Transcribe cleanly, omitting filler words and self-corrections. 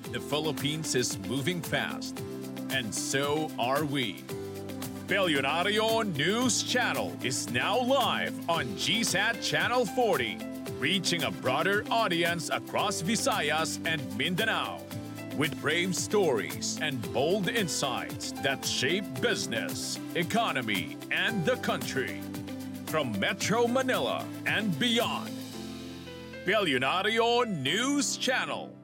The Philippines is moving fast, and so are we. Billionario News Channel is now live on GSAT Channel 40, reaching a broader audience across Visayas and Mindanao, with brave stories and bold insights that shape business, economy, and the country. From Metro Manila and beyond, Billionario News Channel.